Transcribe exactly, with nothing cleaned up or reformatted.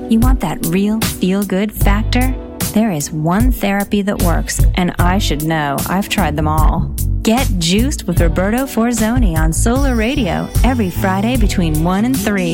You want that real feel-good factor? There is one therapy that works, and I should know. I've tried them all. Get Juiced with Roberto Forzoni on Solar Radio every Friday between one and three.